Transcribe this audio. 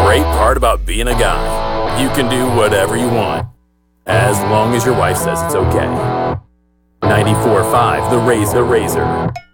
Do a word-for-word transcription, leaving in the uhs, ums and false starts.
great part about being a guy. You can do whatever you want, as long as your wife says it's okay. ninety-four point five The Razor Razor.